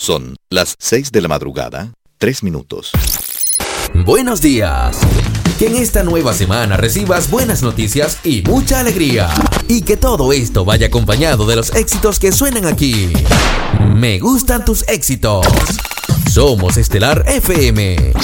Son las 6 de la madrugada, 3 minutos. Buenos días. Que en esta nueva semana recibas buenas noticias y mucha alegría. Y que todo esto vaya acompañado de los éxitos que suenan aquí. Me gustan tus éxitos. Somos Estelar FM.